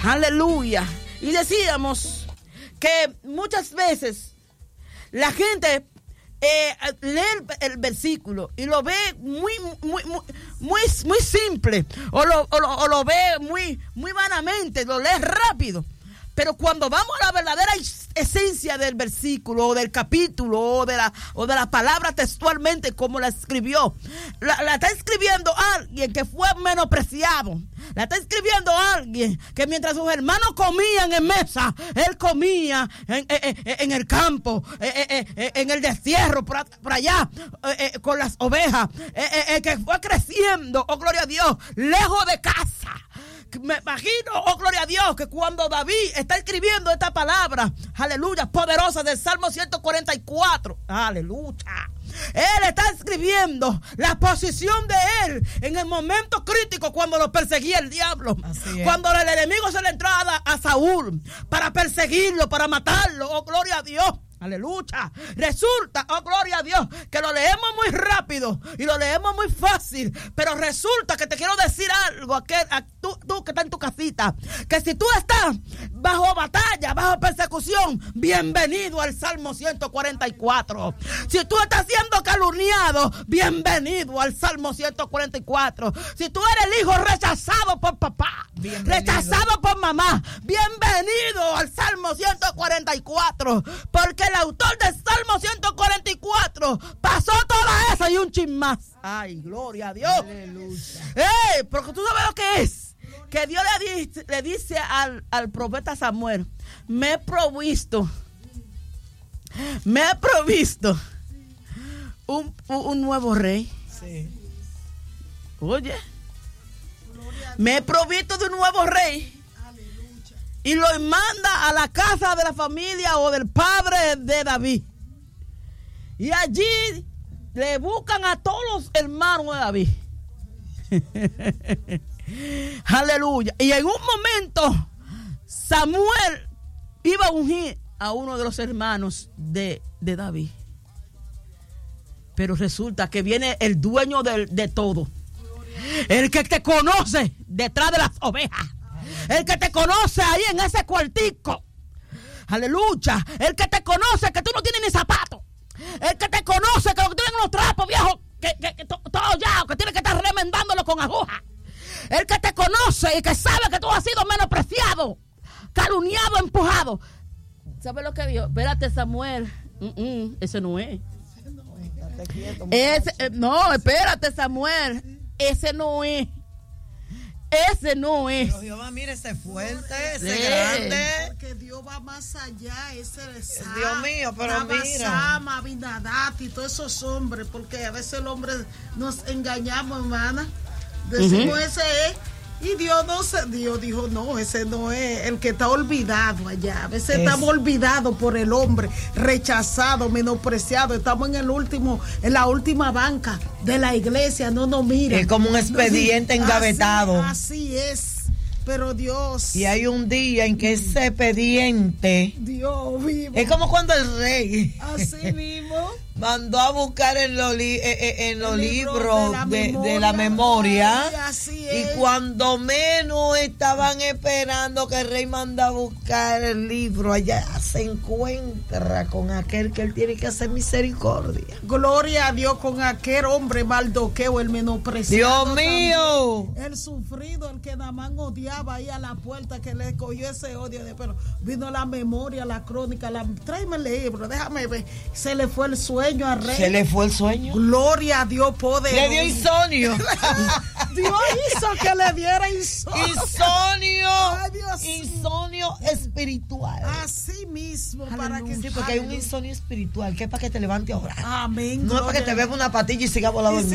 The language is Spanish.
Aleluya. Y decíamos que muchas veces la gente lee el versículo y lo ve muy simple, o lo ve muy vanamente, lo lee rápido. Pero cuando vamos a la verdadera esencia del versículo o del capítulo o de la palabra textualmente como la escribió, la está escribiendo alguien que fue menospreciado. La está escribiendo alguien que mientras sus hermanos comían en mesa, él comía en el campo, en el destierro, por allá, con las ovejas, que fue creciendo, oh gloria a Dios, lejos de casa. Me imagino, oh gloria a Dios, que cuando David está escribiendo esta palabra, aleluya, poderosa del Salmo 144, aleluya, él está escribiendo la posición de él en el momento crítico cuando lo perseguía el diablo, cuando el enemigo se le entraba a Saúl para perseguirlo, para matarlo, oh gloria a Dios. Aleluya. Resulta, oh gloria a Dios, que lo leemos muy rápido y lo leemos muy fácil, pero resulta que te quiero decir algo, tú que estás en tu casita, que si tú estás bajo batalla, bajo persecución, bienvenido al Salmo 144. Si tú estás siendo calumniado, bienvenido al Salmo 144. Si tú eres el hijo rechazado por papá, rechazado por mamá, bienvenido al Salmo 144, porque el autor del Salmo 144 pasó toda esa y un chin más. Ay, gloria a Dios. Porque tú sabes lo que es. Que Dios le dice al profeta Samuel: me he provisto un nuevo rey. Sí. Oye, me he provisto de un nuevo rey. Y lo manda a la casa de la familia o del padre de David. Y allí le buscan a todos los hermanos de David. Aleluya. Y en un momento Samuel iba a ungir a uno de los hermanos de David. Pero resulta que viene el dueño de todo. El que te conoce detrás de las ovejas. El que te conoce ahí en ese cuartico. Aleluya. El que te conoce que tú no tienes ni zapatos. El que te conoce que lo que tienes unos trapos viejos que todo ya, que tienes que estar remendándolo con aguja. El que te conoce y que sabe que tú has sido menospreciado, calumniado, empujado. ¿Sabes lo que dijo? Espérate, Samuel. Ese no es. No, espérate, Samuel. Ese no es. Ese no es. Pero Jehová, mire, ese fuerte, ese grande. Porque Dios va más allá, ese Dios mío, pero mira. Sama, Abinadab y todos esos hombres, porque a veces el hombre nos engañamos, hermana. Decimos ese es. Y Dios dijo, no, ese no es el que está olvidado allá. A veces estamos olvidados por el hombre, rechazados, menospreciados. Estamos en la última banca de la iglesia, no nos miran. Es como un expediente engavetado. Así es. Pero Dios. Y hay un día en que ese expediente. Dios vivo. Es como cuando el rey. Así mismo. Mandó a buscar en los libros de la memoria. Ay, y cuando menos estaban esperando que el rey manda a buscar el libro, allá se encuentra con aquel que él tiene que hacer misericordia. Gloria a Dios, con aquel hombre Mardoqueo, el menospreciado. Dios mío. También, el sufrido, el que Namán odiaba ahí a la puerta, que le cogió ese odio. Pero vino la memoria, la crónica, tráeme el libro, déjame ver. Se le fue el sueño. Se le fue el sueño. Gloria a Dios poderoso. Le dio insomnio. Dios hizo que le diera insomnio. Insomnio espiritual. Así mismo. Aleluya. Para que sí, porque hay un insomnio espiritual que es para que te levante a orar. Amén. No es para que te beba una patilla y siga volando.